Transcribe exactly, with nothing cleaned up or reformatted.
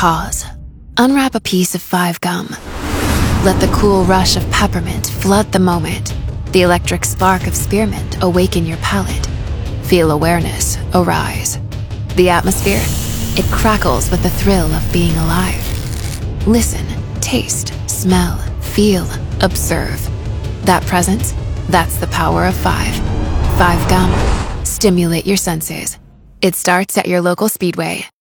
Pause. Unwrap a piece of five gum. Let the cool rush of peppermint flood the moment. The electric spark of spearmint awaken your palate. Feel awareness arise. The atmosphere, it crackles with the thrill of being alive. Listen, taste, smell, feel, observe. That presence, that's the power of five. Five gum. Stimulate your senses. It starts at your local Speedway.